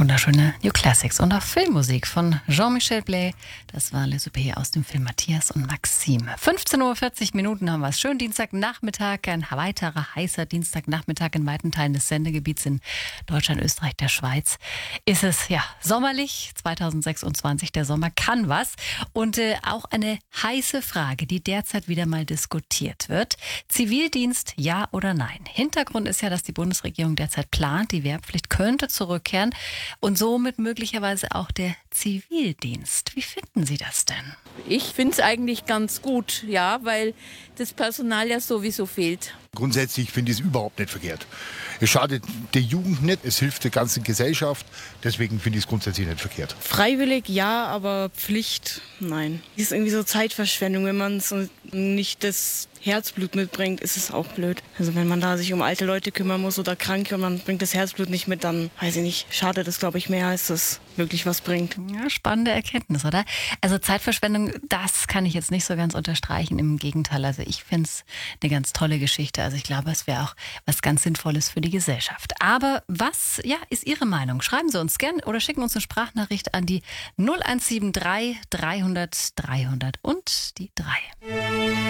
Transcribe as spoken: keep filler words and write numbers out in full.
Wunderschöne New Classics und auch Filmmusik von Jean-Michel Blay. Das war Les Soupers aus dem Film Matthias und Maxime. fünfzehn Uhr vierzig Minuten haben wir es. Schön Dienstagnachmittag, ein weiterer heißer Dienstagnachmittag in weiten Teilen des Sendegebiets in Deutschland, Österreich, der Schweiz. Ist es ja sommerlich, zwanzig sechsundzwanzig, der Sommer kann was. Und äh, auch eine heiße Frage, die derzeit wieder mal diskutiert wird. Zivildienst, ja oder nein? Hintergrund ist ja, dass die Bundesregierung derzeit plant, die Wehrpflicht könnte zurückkehren. Und somit möglicherweise auch der Zivildienst. Wie finden Sie das denn? Ich finde es eigentlich ganz gut, ja, weil das Personal ja sowieso fehlt. Grundsätzlich finde ich es überhaupt nicht verkehrt. Es schadet der Jugend nicht, es hilft der ganzen Gesellschaft. Deswegen finde ich es grundsätzlich nicht verkehrt. Freiwillig ja, aber Pflicht nein. Es ist irgendwie so Zeitverschwendung, wenn man so nicht das Herzblut mitbringt, ist es auch blöd. Also wenn man da sich um alte Leute kümmern muss oder Kranke und man bringt das Herzblut nicht mit, dann weiß ich nicht, schadet es, glaube ich, mehr, als es wirklich was bringt. Ja, spannende Erkenntnis, oder? Also Zeitverschwendung, das kann ich jetzt nicht so ganz unterstreichen. Im Gegenteil, also ich finde es eine ganz tolle Geschichte. Also ich glaube, es wäre auch was ganz Sinnvolles für die Gesellschaft. Aber was, ja, ist Ihre Meinung? Schreiben Sie uns gern oder schicken uns eine Sprachnachricht an die null eins sieben drei dreihundert dreihundert und die drei.